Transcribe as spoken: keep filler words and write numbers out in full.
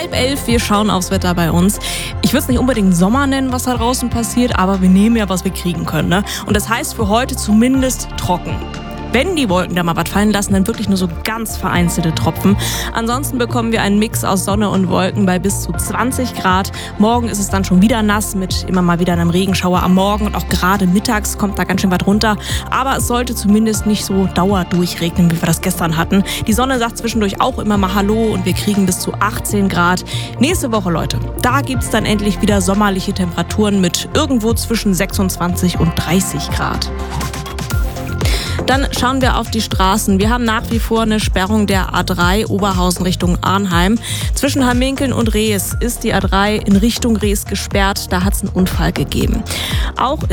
halb elf. Wir schauen aufs Wetter bei uns. Ich würde es nicht unbedingt Sommer nennen, was da draußen passiert, aber wir nehmen ja, was wir kriegen können. Ne? Und das heißt für heute zumindest trocken. Wenn die Wolken da mal was fallen lassen, dann wirklich nur so ganz vereinzelte Tropfen. Ansonsten bekommen wir einen Mix aus Sonne und Wolken bei bis zu zwanzig Grad. Morgen ist es dann schon wieder nass mit immer mal wieder einem Regenschauer am Morgen und auch gerade mittags kommt da ganz schön was runter. Aber es sollte zumindest nicht so dauerdurchregnen, wie wir das gestern hatten. Die Sonne sagt zwischendurch auch immer mal Hallo und wir kriegen bis zu achtzehn Grad. Nächste Woche, Leute, da gibt's dann endlich wieder sommerliche Temperaturen mit irgendwo zwischen sechsundzwanzig und dreißig Grad. Dann schauen wir auf die Straßen. Wir haben nach wie vor eine Sperrung der A drei Oberhausen Richtung Arnheim. Zwischen Hamminkeln und Rees ist die A drei in Richtung Rees gesperrt. Da hat es einen Unfall gegeben. Auch